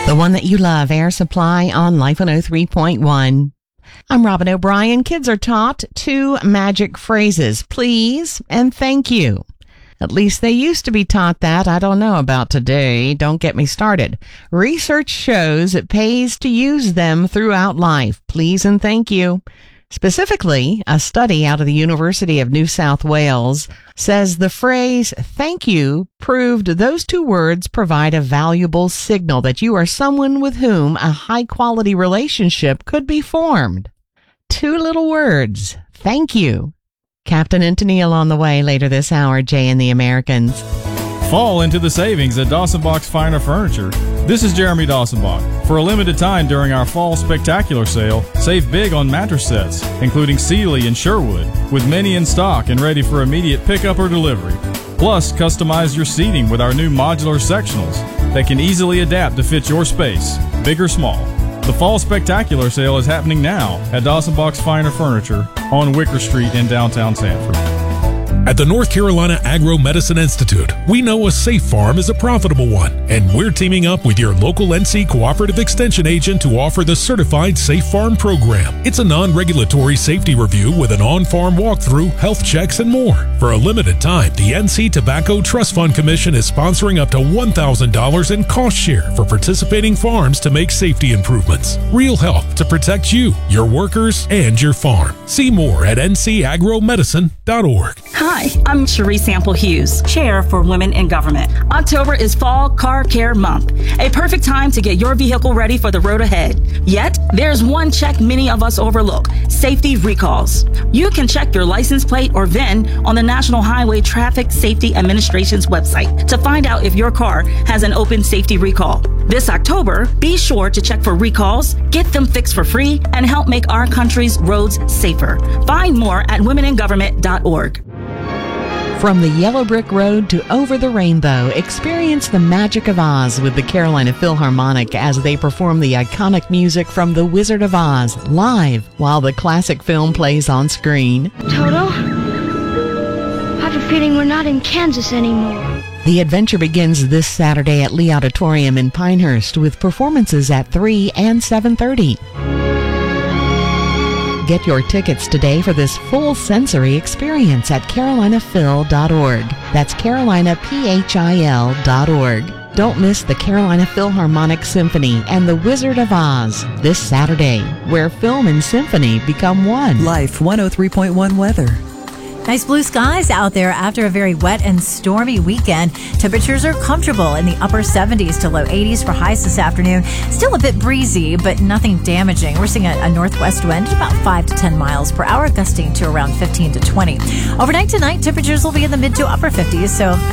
The one that you love, Air Supply on Life 103.1. I'm Robin O'Brien. Kids are taught 2 magic phrases, please and thank you. At least they used to be taught that. I don't know about today. Don't get me started. Research shows it pays to use them throughout life. Please and thank you. Specifically, a study out of the University of New South Wales says the phrase thank you proved those 2 words provide a valuable signal that you are someone with whom a high-quality relationship could be formed. 2 little words. Thank you. Captain and Tennille on the way later this hour, Jay and the Americans. Fall into the savings at Dawsonbach's Finer Furniture. This is Jeremy Dawsonbach. For a limited time during our Fall Spectacular Sale, save big on mattress sets, including Sealy and Sherwood, with many in stock and ready for immediate pickup or delivery. Plus, customize your seating with our new modular sectionals that can easily adapt to fit your space, big or small. The Fall Spectacular Sale is happening now at Dawsonbach's Finer Furniture on Wicker Street in downtown Sanford. At the North Carolina Agro-Medicine Institute, we know a safe farm is a profitable one, and we're teaming up with your local NC Cooperative Extension agent to offer the Certified Safe Farm Program. It's a non-regulatory safety review with an on-farm walkthrough, health checks, and more. For a limited time, the NC Tobacco Trust Fund Commission is sponsoring up to $1,000 in cost share for participating farms to make safety improvements. Real help to protect you, your workers, and your farm. See more at ncagromedicine.org. Hi, I'm Cherie Sample Hughes, Chair for Women in Government. October is Fall Car Care Month, a perfect time to get your vehicle ready for the road ahead. Yet, there's one check many of us overlook: safety recalls. You can check your license plate or VIN on the National Highway Traffic Safety Administration's website to find out if your car has an open safety recall. This October, be sure to check for recalls, get them fixed for free, and help make our country's roads safer. Find more at womeningovernment.org. From the Yellow Brick Road to over the rainbow, experience the magic of Oz with the Carolina Philharmonic as they perform the iconic music from The Wizard of Oz live while the classic film plays on screen. Toto, I have a feeling we're not in Kansas anymore. The adventure begins this Saturday at Lee Auditorium in Pinehurst with performances at 3 and 7:30. Get your tickets today for this full sensory experience at carolinaphil.org. That's carolinapphil.org. Don't miss the Carolina Philharmonic Symphony and The Wizard of Oz this Saturday, where film and symphony become one. Life 103.1 weather. Nice blue skies out there after a very wet and stormy weekend. Temperatures are comfortable in the upper 70s to low 80s for highs this afternoon. Still a bit breezy, but nothing damaging. We're seeing a northwest wind at about 5 to 10 miles per hour, gusting to around 15 to 20. Overnight tonight, temperatures will be in the mid to upper 50s, so